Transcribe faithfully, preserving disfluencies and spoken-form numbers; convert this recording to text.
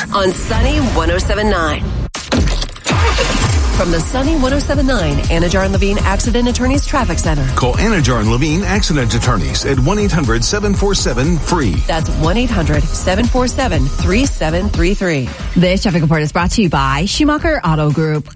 on Sunny one oh seven point nine. From the Sunny one oh seven point nine Anajar and Levine Accident Attorneys Traffic Center. Call Anajar and Levine Accident Attorneys at one eight hundred seven four seven free. That's one eight hundred seven four seven three seven three three. This traffic report is brought to you by Schumacher Auto Group.